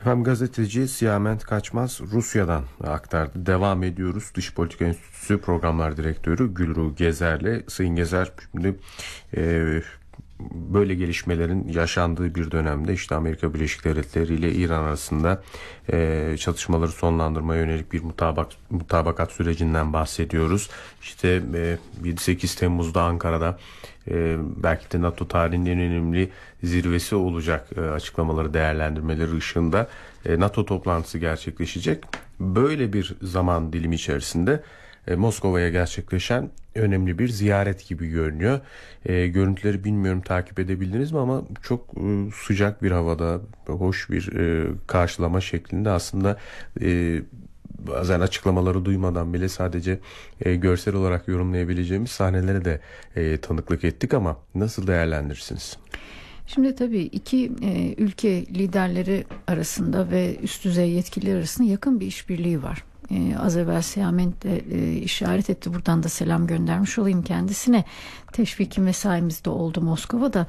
Efendim, gazeteci Siyament Kaçmaz Rusya'dan aktardı. Devam ediyoruz. Dış Politika Enstitüsü Programlar Direktörü Gülru Gezer'le. Sayın Gezer, şimdi böyle gelişmelerin yaşandığı bir dönemde işte Amerika Birleşik Devletleri ile İran arasında çatışmaları sonlandırmaya yönelik bir mutabakat sürecinden bahsediyoruz. İşte 7-8 Temmuz'da Ankara'da belki de NATO tarihinin en önemli zirvesi olacak açıklamaları, değerlendirmeleri ışığında NATO toplantısı gerçekleşecek. Böyle bir zaman dilimi içerisinde Moskova'ya gerçekleşen önemli bir ziyaret gibi görünüyor. Görüntüleri bilmiyorum takip edebildiniz mi, ama çok sıcak bir havada, hoş bir karşılama şeklinde aslında bazen açıklamaları duymadan bile sadece görsel olarak yorumlayabileceğimiz sahnelere de tanıklık ettik, ama nasıl değerlendirirsiniz? Şimdi tabii iki ülke liderleri arasında ve üst düzey yetkililer arasında yakın bir işbirliği var. Az evvel Siyament de işaret etti. Buradan da selam göndermiş olayım kendisine. Teşviki mesaimizde oldu Moskova'da.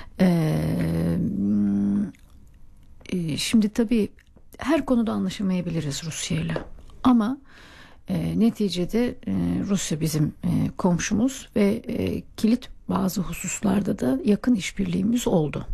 Şimdi tabii her konuda anlaşamayabiliriz Rusya'yla. Ama neticede Rusya bizim komşumuz ve kilit bazı hususlarda da yakın işbirliğimiz oldu.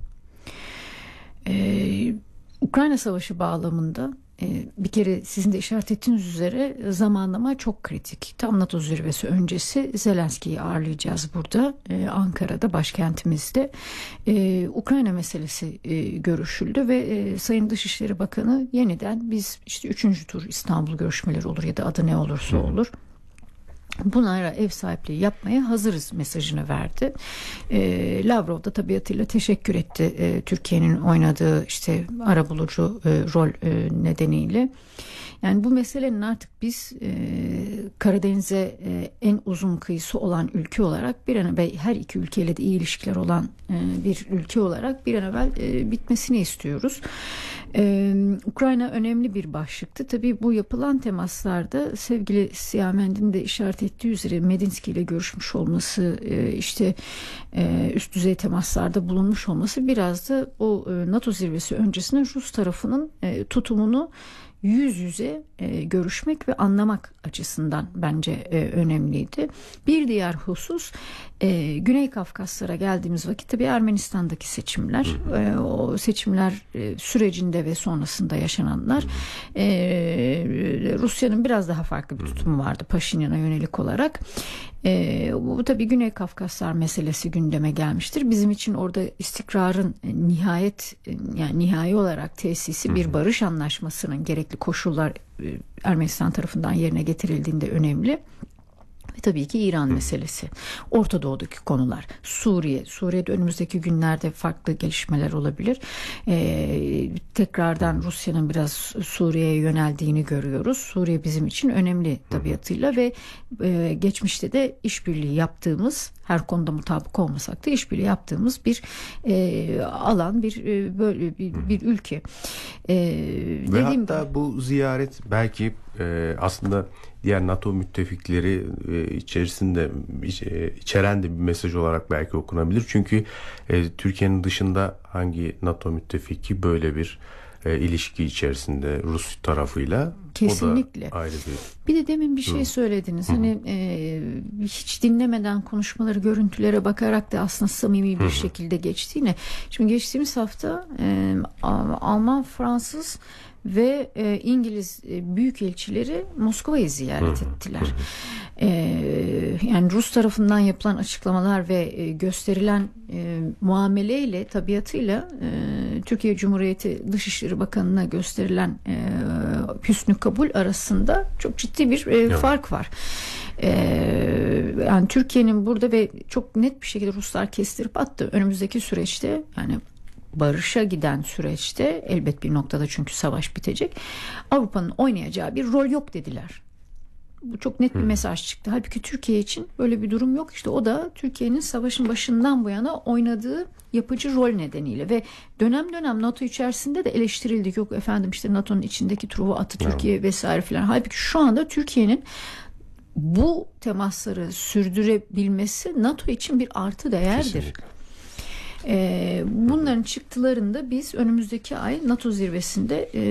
Ukrayna Savaşı bağlamında bir kere sizin de işaret ettiğiniz üzere zamanlama çok kritik. Tam NATO zirvesi öncesi Zelenski'yi ağırlayacağız burada Ankara'da, başkentimizde. Ukrayna meselesi görüşüldü ve Sayın Dışişleri Bakanı yeniden biz işte 3. tur İstanbul görüşmeleri olur ya da adı ne olursa olur, bunlara ev sahipliği yapmaya hazırız mesajını verdi. Lavrov da tabiatıyla teşekkür etti Türkiye'nin oynadığı işte arabulucu rol nedeniyle. Yani bu meselenin artık biz Karadeniz'e en uzun kıyısı olan ülke olarak bir an evvel, her iki ülkeyle de iyi ilişkiler olan bir ülke olarak bir an evvel bitmesini istiyoruz. Ukrayna önemli bir başlıktı. Tabii bu yapılan temaslarda sevgili Siyament'in de işaret ettiği üzere Medinski ile görüşmüş olması, işte üst düzey temaslarda bulunmuş olması biraz da o NATO zirvesi öncesinde Rus tarafının tutumunu yüz yüze görüşmek ve anlamak açısından bence önemliydi. Bir diğer husus Güney Kafkaslara geldiğimiz vakit tabii Ermenistan'daki seçimler, o seçimler sürecinde ve sonrasında yaşananlar, Rusya'nın biraz daha farklı bir tutumu vardı Paşinyan'a yönelik olarak. Bu tabii Güney Kafkaslar meselesi gündeme gelmiştir. Bizim için orada istikrarın nihai olarak tesisi, bir barış anlaşmasının gerekli koşullar Ermenistan tarafından yerine getirildiğinde önemli. Ve tabii ki İran meselesi, Orta Doğu'daki konular, Suriye'de önümüzdeki günlerde farklı gelişmeler olabilir. Tekrardan Rusya'nın biraz Suriye'ye yöneldiğini görüyoruz. Suriye bizim için önemli tabiatıyla ve geçmişte de işbirliği yaptığımız, her konuda mutabık olmasak da işbirliği yaptığımız bir alan, böyle bir ülke. Ve hatta bu ziyaret belki aslında diğer NATO müttefikleri içeren de bir mesaj olarak belki okunabilir. Çünkü Türkiye'nin dışında hangi NATO müttefiki böyle bir ilişki içerisinde Rus tarafıyla? Kesinlikle. O da ayrı bir de demin bir şey söylediniz. Hani hiç dinlemeden konuşmaları, görüntülere bakarak da aslında samimi bir şekilde geçtiğini. Şimdi geçtiğimiz hafta Alman, Fransız ve İngiliz büyükelçileri Moskova'yı ziyaret ettiler. Yani Rus tarafından yapılan açıklamalar ve gösterilen muameleyle, tabiatıyla Türkiye Cumhuriyeti Dışişleri Bakanı'na gösterilen hüsnü kabul arasında çok ciddi bir fark var. Yani Türkiye'nin burada ve çok net bir şekilde Ruslar kestirip attı. Önümüzdeki süreçte, yani barışa giden süreçte, elbet bir noktada çünkü savaş bitecek, Avrupa'nın oynayacağı bir rol yok dediler. Bu çok net bir mesaj çıktı. Halbuki Türkiye için böyle bir durum yok. İşte o da Türkiye'nin savaşın başından bu yana oynadığı yapıcı rol nedeniyle ve dönem dönem NATO içerisinde de eleştirildik. Yok efendim işte NATO'nun içindeki Truva attı Türkiye vesaire filan. Halbuki şu anda Türkiye'nin bu temasları sürdürebilmesi NATO için bir artı değerdir. Kesinlikle. Bunların çıktılarında biz önümüzdeki ay NATO zirvesinde